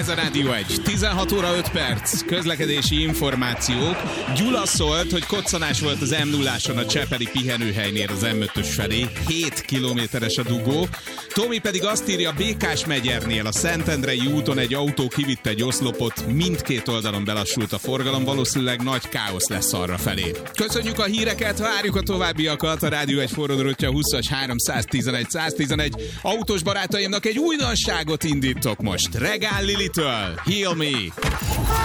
a Rádió 1. 16 óra 5 perc. Közlekedési információk. Gyula szólt, hogy koccanás volt az M0-áson a Csepeli pihenőhelynél az M5-ös felé. 7 kilométeres a dugó. Tomi pedig azt írja, Békásmegyernél a Szentendrei úton egy autó kivitte egy oszlopot, mindkét oldalon belassult a forgalom, valószínűleg nagy káosz lesz arra felé. Köszönjük a híreket, várjuk a továbbiakat. A Rádió 1 forródrottja 20-as 311 111. Autós barátaimnak egy újdonságot indítok most. Regál Lilitől. Heal Me.